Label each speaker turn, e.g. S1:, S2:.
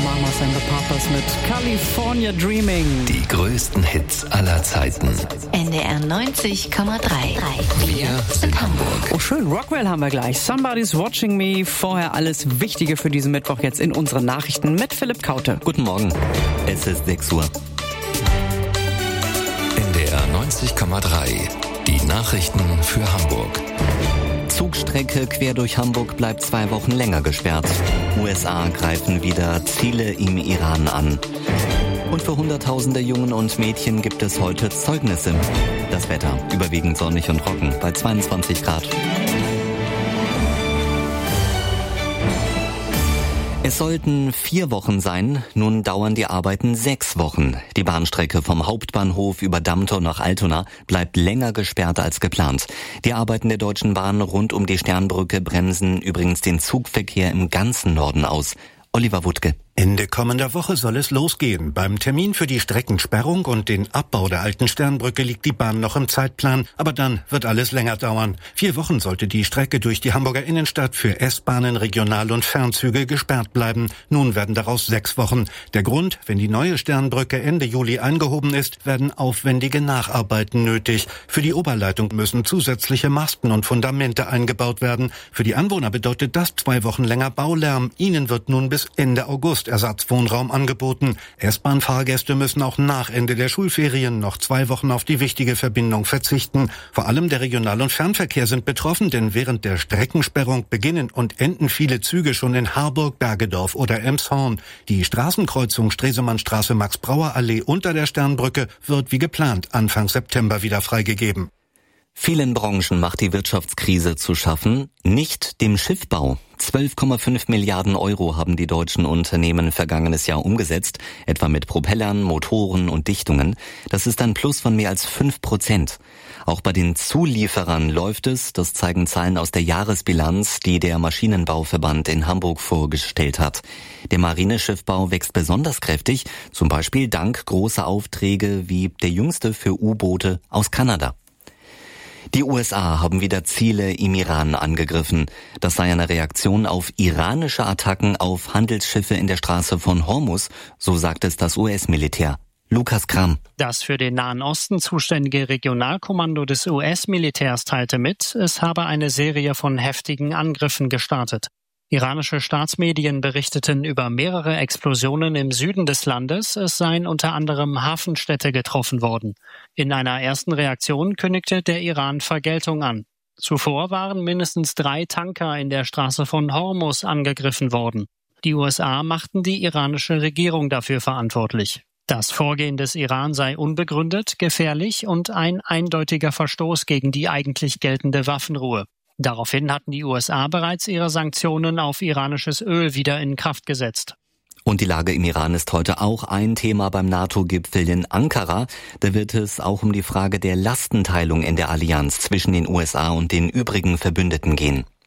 S1: Mamas and the Papas mit California Dreaming.
S2: Die größten Hits aller Zeiten.
S3: NDR 90,3. Wir sind Hamburg.
S1: Oh schön, Rockwell haben wir gleich. Somebody's Watching Me. Vorher alles Wichtige für diesen Mittwoch jetzt in unseren Nachrichten mit Philipp Kaute.
S4: Guten Morgen, es ist 6 Uhr.
S2: NDR 90,3. Die Nachrichten für Hamburg.
S4: Zugstrecke quer durch Hamburg bleibt 2 Wochen länger gesperrt. USA greifen wieder Ziele im Iran an. Und für Hunderttausende Jungen und Mädchen gibt es heute Zeugnisse. Das Wetter überwiegend sonnig und trocken bei 22 Grad. Es sollten 4 Wochen sein, nun dauern die Arbeiten 6 Wochen. Die Bahnstrecke vom Hauptbahnhof über Dammtor nach Altona bleibt länger gesperrt als geplant. Die Arbeiten der Deutschen Bahn rund um die Sternbrücke bremsen übrigens den Zugverkehr im ganzen Norden aus. Oliver Wuttke.
S5: Ende kommender Woche soll es losgehen. Beim Termin für die Streckensperrung und den Abbau der alten Sternbrücke liegt die Bahn noch im Zeitplan, aber dann wird alles länger dauern. 4 Wochen sollte die Strecke durch die Hamburger Innenstadt für S-Bahnen, Regional- und Fernzüge gesperrt bleiben. Nun werden daraus 6 Wochen. Der Grund, wenn die neue Sternbrücke Ende Juli eingehoben ist, werden aufwendige Nacharbeiten nötig. Für die Oberleitung müssen zusätzliche Masten und Fundamente eingebaut werden. Für die Anwohner bedeutet das 2 Wochen länger Baulärm. Ihnen wird nun bis Ende August Ersatzwohnraum angeboten. S-Bahn-Fahrgäste müssen auch nach Ende der Schulferien noch 2 Wochen auf die wichtige Verbindung verzichten. Vor allem der Regional- und Fernverkehr sind betroffen, denn während der Streckensperrung beginnen und enden viele Züge schon in Harburg, Bergedorf oder Elmshorn. Die Straßenkreuzung Stresemannstraße Max-Brauer-Allee unter der Sternbrücke wird wie geplant Anfang September wieder freigegeben.
S4: Vielen Branchen macht die Wirtschaftskrise zu schaffen, nicht dem Schiffbau. 12,5 Milliarden Euro haben die deutschen Unternehmen vergangenes Jahr umgesetzt, etwa mit Propellern, Motoren und Dichtungen. Das ist ein Plus von mehr als 5%. Auch bei den Zulieferern läuft es, das zeigen Zahlen aus der Jahresbilanz, die der Maschinenbauverband in Hamburg vorgestellt hat. Der Marineschiffbau wächst besonders kräftig, zum Beispiel dank großer Aufträge wie der jüngste für U-Boote aus Kanada. Die USA haben wieder Ziele im Iran angegriffen. Das sei eine Reaktion auf iranische Attacken auf Handelsschiffe in der Straße von Hormuz, so sagt es das US-Militär. Lukas Kram.
S6: Das für den Nahen Osten zuständige Regionalkommando des US-Militärs teilte mit, es habe eine Serie von heftigen Angriffen gestartet. Iranische Staatsmedien berichteten über mehrere Explosionen im Süden des Landes. Es seien unter anderem Hafenstädte getroffen worden. In einer ersten Reaktion kündigte der Iran Vergeltung an. Zuvor waren mindestens 3 Tanker in der Straße von Hormuz angegriffen worden. Die USA machten die iranische Regierung dafür verantwortlich. Das Vorgehen des Iran sei unbegründet, gefährlich und ein eindeutiger Verstoß gegen die eigentlich geltende Waffenruhe. Daraufhin hatten die USA bereits ihre Sanktionen auf iranisches Öl wieder in Kraft gesetzt.
S4: Und die Lage im Iran ist heute auch ein Thema beim NATO-Gipfel in Ankara. Da wird es auch um die Frage der Lastenteilung in der Allianz zwischen den USA und den übrigen Verbündeten gehen.